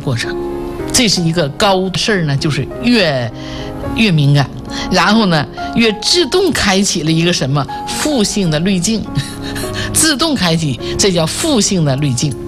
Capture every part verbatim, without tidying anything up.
过程。这是一个高事儿呢，就是越越敏感，然后呢越自动开启了一个什么负性的滤镜，自动开启，这叫负性的滤镜。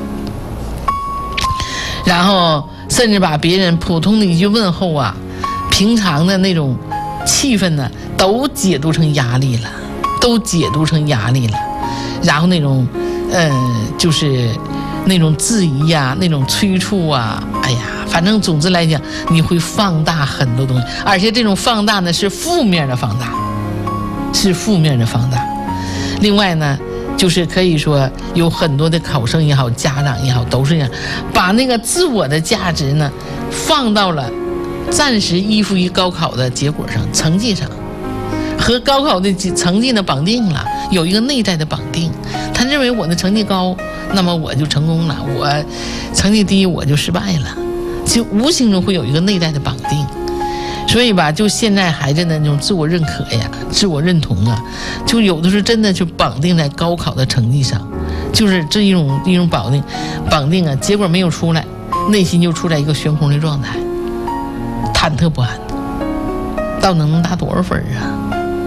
然后甚至把别人普通的一句问候啊，平常的那种气氛呢，都解读成压力了，都解读成压力了。然后那种，呃，就是那种质疑呀、啊，那种催促啊，哎呀，反正总之来讲，你会放大很多东西，而且这种放大呢是负面的放大，是负面的放大。另外呢，就是可以说有很多的考生也好，家长也好，都是这样，把那个自我的价值呢放到了暂时依附于高考的结果上、成绩上，和高考的成绩呢绑定了，有一个内在的绑定。他认为我的成绩高，那么我就成功了；我成绩低，我就失败了。就无形中会有一个内在的绑定。所以吧，就现在孩子的那种自我认可呀、自我认同啊，就有的时候真的就绑定在高考的成绩上，就是这一种一种绑定，绑定啊，结果没有出来，内心就处在一个悬空的状态，忐忑不安，到底能达多少分啊？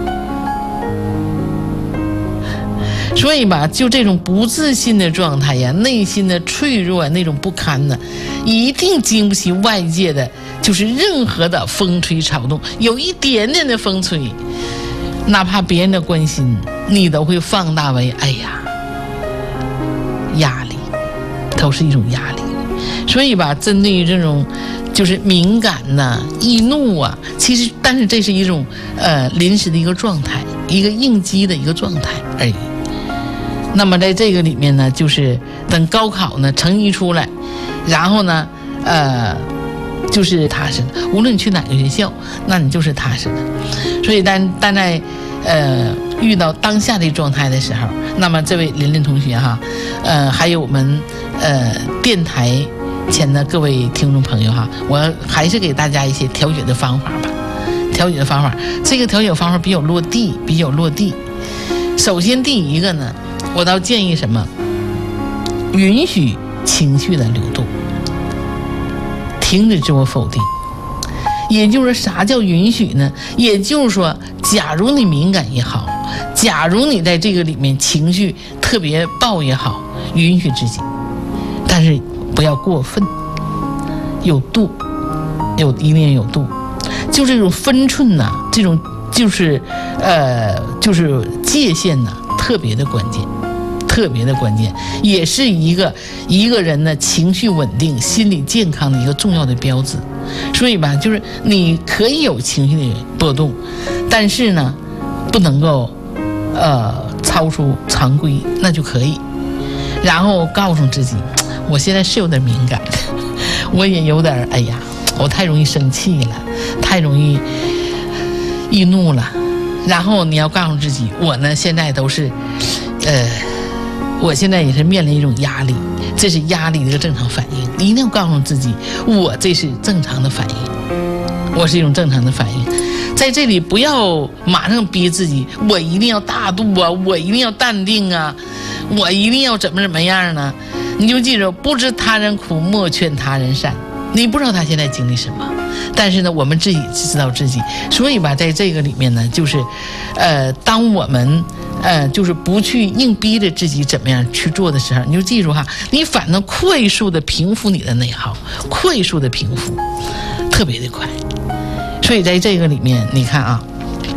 所以吧，就这种不自信的状态呀，内心的脆弱，那种不堪呢，一定经不起外界的，就是任何的风吹草动，有一点点的风吹，哪怕别人的关心，你都会放大为，哎呀，压力，都是一种压力。所以吧，针对于这种就是敏感呐、易怒啊，其实但是这是一种呃临时的一个状态，一个应激的一个状态而已。那么在这个里面呢，就是等高考呢成绩出来，然后呢，呃，就是踏实的。无论你去哪个学校，那你就是踏实的。所以但但在呃遇到当下的状态的时候，那么这位琳琳同学哈，呃，还有我们呃电台前的各位听众朋友哈，我还是给大家一些调节的方法吧。调节的方法，这个调节方法比较落地，比较落地。首先第一个呢，我倒建议什么？允许情绪的流动，停止自我否定。也就是说，啥叫允许呢？也就是说，假如你敏感也好，假如你在这个里面情绪特别爆也好，允许自己，但是不要过分，有度，有一定有度。就这种分寸呐、啊，这种就是呃，就是界限呐、啊，特别的关键。特别的关键，也是一个一个人的情绪稳定、心理健康的一个重要的标志。所以吧，就是你可以有情绪的波动，但是呢，不能够呃超出常规，那就可以。然后告诉自己，我现在是有点敏感，我也有点哎呀，我太容易生气了，太容易易怒了。然后你要告诉自己，我呢现在都是呃。我现在也是面临一种压力，这是压力的一个正常反应。你一定要告诉自己，我这是正常的反应，我是一种正常的反应。在这里不要马上逼自己，我一定要大度啊，我一定要淡定啊，我一定要怎么怎么样呢？你就记住，不知他人苦，莫劝他人善。你不知道他现在经历什么，但是呢，我们自己知道自己。所以吧，在这个里面呢，就是，呃，当我们呃，就是不去硬逼着自己怎么样去做的时候，你就记住哈，你反正快速的平复你的内耗，快速的平复，特别的快。所以在这个里面，你看啊，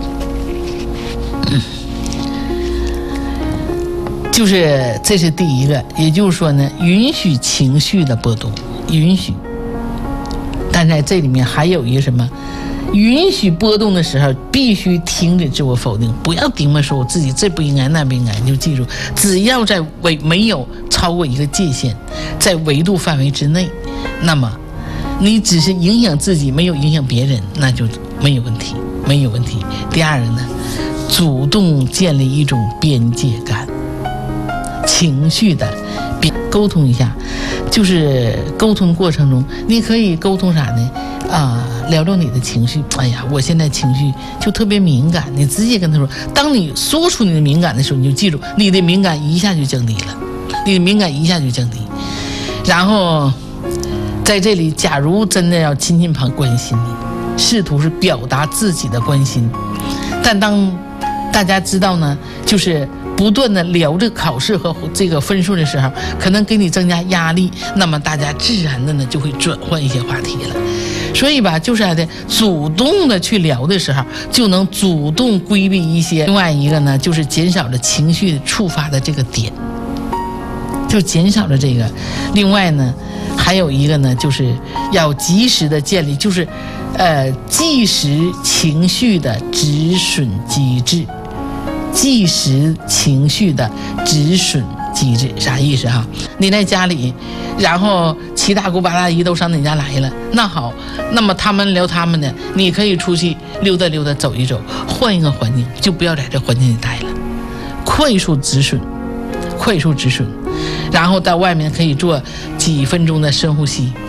嗯，就是这是第一个，也就是说呢，允许情绪的波动，允许。但在这里面还有一个什么？允许波动的时候，必须停止自我否定，不要顶着说我自己这不应该那不应该。你就记住，只要在维没有超过一个界限，在维度范围之内，那么你只是影响自己，没有影响别人，那就没有问题，没有问题。第二个呢，主动建立一种边界感，情绪的沟通一下，就是沟通过程中，你可以沟通啥呢？啊，聊聊你的情绪。哎呀，我现在情绪就特别敏感，你直接跟他说。当你说出你的敏感的时候，你就记住，你的敏感一下就降低了，你的敏感一下就降低。然后， 在这里，假如真的要亲近旁关心你，试图是表达自己的关心，但当大家知道呢，就是不断的聊这个考试和这个分数的时候，可能给你增加压力，那么大家自然的呢就会转换一些话题了。所以吧，就是啥的，主动的去聊的时候，就能主动规避一些。另外一个呢，就是减少了情绪触发的这个点，就减少了这个。另外呢，还有一个呢，就是要及时的建立，就是呃，即时情绪的止损机制。即时情绪的止损机制啥意思哈？你在家里，然后七大姑八大姨都上你家来了，那好，那么他们聊他们的，你可以出去溜达溜达，走一走，换一个环境，就不要在这环境里待了，快速止损，快速止损，然后到外面可以做几分钟的深呼吸，